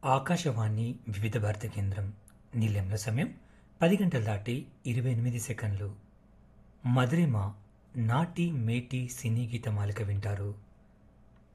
ఆకాశవాణి వివిధ భారతి కేంద్రం నిలయంలో సమయం 10 గంటలు దాటి 28 సెకండ్లు. మధురిమ నాటి మేటి సినీ గీత మాలిక వింటారు.